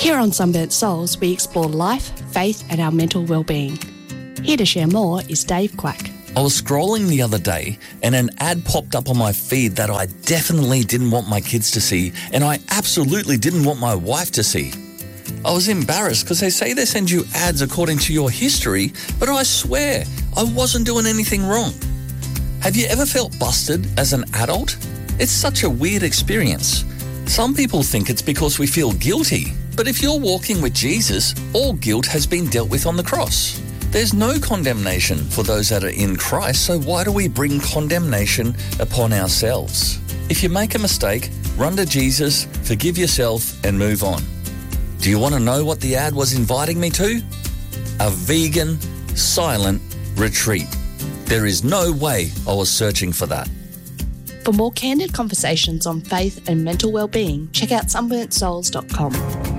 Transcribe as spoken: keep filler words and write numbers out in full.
Here on Sunburnt Souls, we explore life, faith and our mental well-being. Here to share more is Dave Quack. I was scrolling the other day and an ad popped up on my feed that I definitely didn't want my kids to see, and I absolutely didn't want my wife to see. I was embarrassed because they say they send you ads according to your history, but I swear I wasn't doing anything wrong. Have you ever felt busted as an adult? It's such a weird experience. Some people think it's because we feel guilty, but if you're walking with Jesus, all guilt has been dealt with on the cross. There's no condemnation for those that are in Christ, so why do we bring condemnation upon ourselves? If you make a mistake, run to Jesus, forgive yourself, and move on. Do you want to know what the ad was inviting me to? A vegan, silent retreat. There is no way I was searching for that. For more candid conversations on faith and mental well-being, check out sunburnt souls dot com.